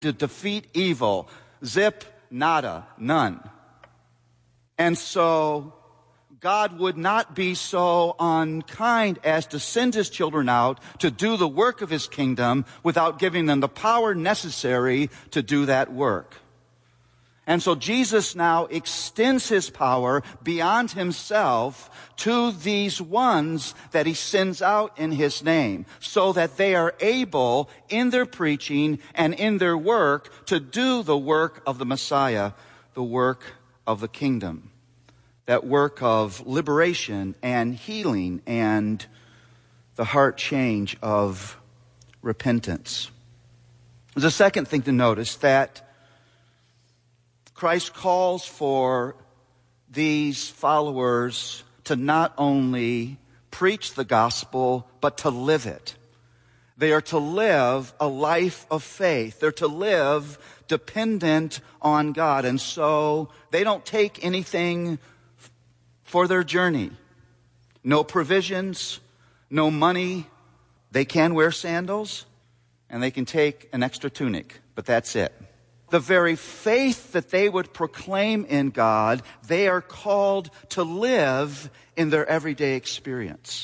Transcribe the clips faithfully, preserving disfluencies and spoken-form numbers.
to defeat evil. Zip, nada, none. And so God would not be so unkind as to send his children out to do the work of his kingdom without giving them the power necessary to do that work. And so Jesus now extends his power beyond himself to these ones that he sends out in his name, so that they are able in their preaching and in their work to do the work of the Messiah, the work of the kingdom, that work of liberation and healing and the heart change of repentance. There's a second thing to notice, that Christ calls for these followers to not only preach the gospel, but to live it. They are to live a life of faith. They're to live dependent on God. And so they don't take anything for their journey. No provisions, no money. They can wear sandals, and they can take an extra tunic, but that's it. The very faith that they would proclaim in God, they are called to live in their everyday experience.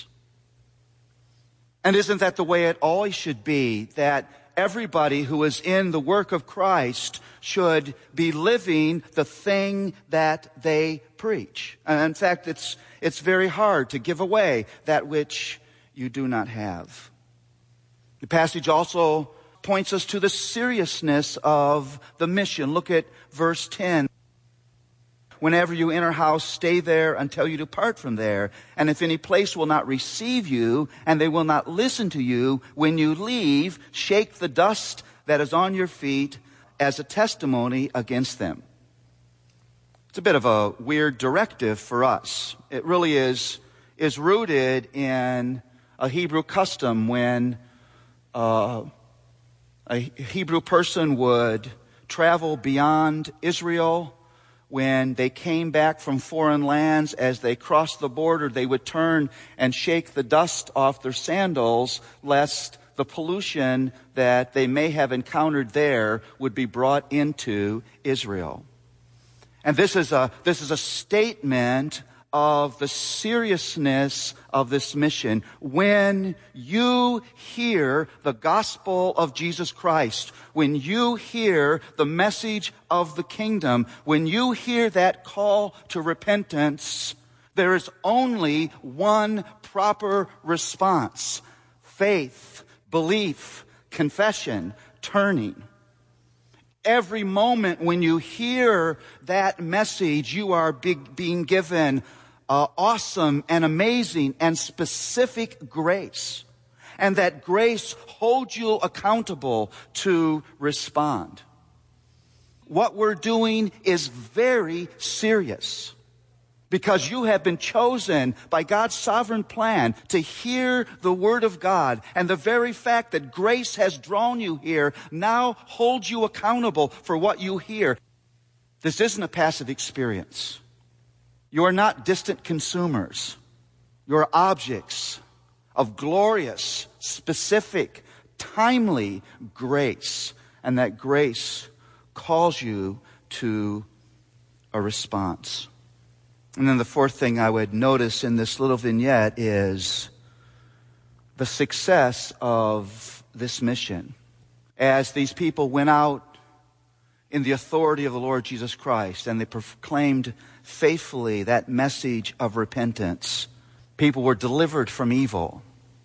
And isn't that the way it always should be, that everybody who is in the work of Christ should be living the thing that they preach? And in fact, it's, it's very hard to give away that which you do not have. The passage also points us to the seriousness of the mission. Look at verse ten. Whenever you enter a house, stay there until you depart from there. And if any place will not receive you, and they will not listen to you, when you leave, shake the dust that is on your feet as a testimony against them. It's a bit of a weird directive for us. It really is, is rooted in a Hebrew custom when uh, a Hebrew person would travel beyond Israel. When they came back from foreign lands, as they crossed the border, they would turn and shake the dust off their sandals, lest the pollution that they may have encountered there would be brought into Israel. And this is a, this is a statement of the seriousness of this mission. When you hear the gospel of Jesus Christ, when you hear the message of the kingdom, when you hear that call to repentance, there is only one proper response: faith, belief, confession, turning. Every moment when you hear that message, you are big, being given uh, awesome and amazing and specific grace. And that grace holds you accountable to respond. What we're doing is very serious, because you have been chosen by God's sovereign plan to hear the word of God. And the very fact that grace has drawn you here now holds you accountable for what you hear. This isn't a passive experience. You are not distant consumers. You are objects of glorious, specific, timely grace. And that grace calls you to a response. And then the fourth thing I would notice in this little vignette is the success of this mission. As these people went out in the authority of the Lord Jesus Christ and they proclaimed faithfully that message of repentance, people were delivered from evil.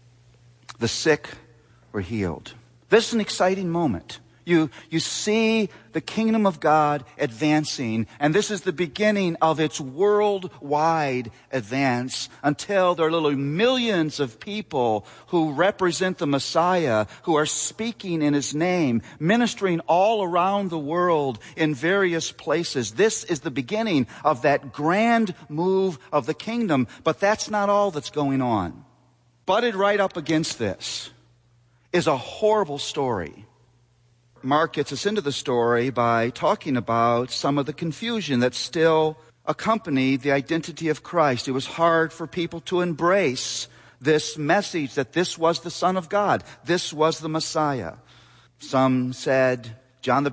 The sick were healed. This is an exciting moment. You, you see the kingdom of God advancing, and this is the beginning of its worldwide advance until there are literally millions of people who represent the Messiah, who are speaking in his name, ministering all around the world in various places. This is the beginning of that grand move of the kingdom, but that's not all that's going on. Butted right up against this is a horrible story. Mark gets us into the story by talking about some of the confusion that still accompanied the identity of Christ. It was hard for people to embrace this message that this was the Son of God. This was the Messiah. Some said John the